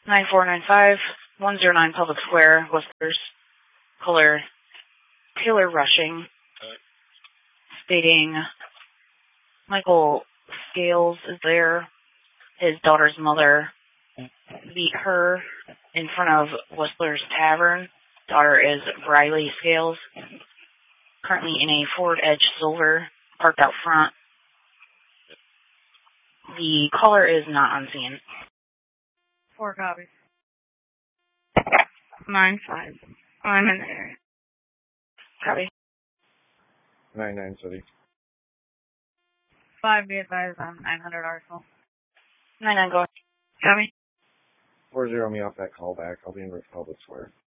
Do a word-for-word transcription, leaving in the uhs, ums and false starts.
nine four nine five, one zero nine Public Square, Whistler's. Caller Taylor Rushing, stating Michael Scales is there. His daughter's mother beat her in front of Whistler's Tavern. Daughter is Briley Scales, currently in a Ford Edge Silver, parked out front. The caller is not on scene. Four copies. Nine five. I'm in there. Copy. Nine nine City. Five, be advised on nine hundred Arsenal. Nine nine, go. Copy. Four zero me off that call back. I'll be in Public Square.